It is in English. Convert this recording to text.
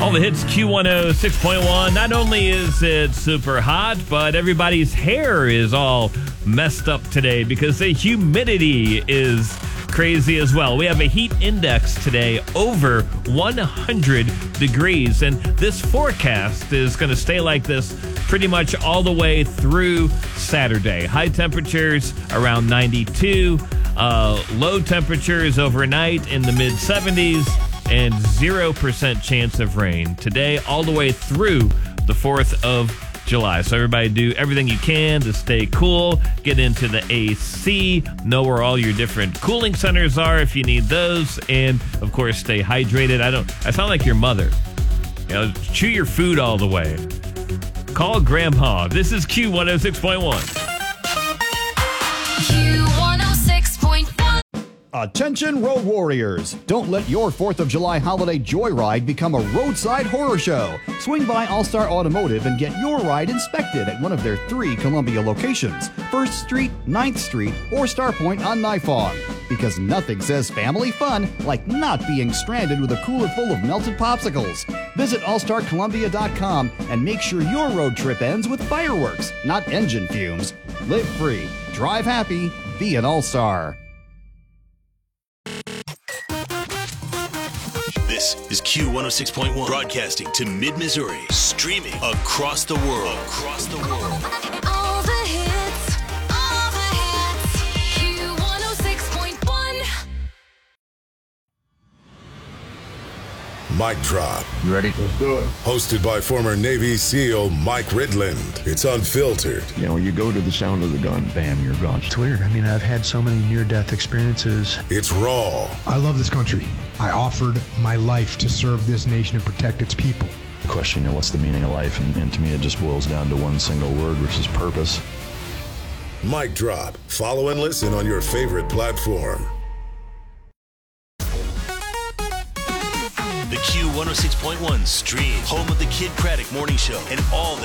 All the hits Q106.1. Not only is it super hot, but everybody's hair is all messed up today because the humidity is crazy as well. We have a heat index today over 100 degrees, and this forecast is going to stay like this pretty much all the way through Saturday. High temperatures around 92, low temperatures overnight in the mid-70s, and 0% chance of rain today all the way through the 4th of July. So everybody do everything you can to stay cool, get into the AC, know where all your different cooling centers are if you need those, and of course stay hydrated. I sound like your mother. Chew your food all the way. Call Grandma. This is Q106.1. Attention road warriors! Don't let your 4th of July holiday joyride become a roadside horror show. Swing by All-Star Automotive and get your ride inspected at one of their 3 Columbia locations, 1st Street, 9th Street, or Starpoint on Nifong. Because nothing says family fun like not being stranded with a cooler full of melted popsicles. Visit allstarcolumbia.com and make sure your road trip ends with fireworks, not engine fumes. Live free, drive happy, be an All-Star. This is Q106.1, broadcasting to mid-Missouri, streaming across the world. All the hits, Q106.1. Mic Drop. You ready? Let's do it. Hosted by former Navy SEAL Mike Ridland. It's unfiltered. You know, you go to the sound of the gun, bam, you're gone. It's weird. I mean, I've had so many near-death experiences. It's raw. I love this country. I offered my life to serve this nation and protect its people. The question, what's the meaning of life? And to me, it just boils down to one single word, which is purpose. Mic Drop. Follow and listen on your favorite platform. The Q106.1 stream, home of the Kid Craddock Morning Show, and all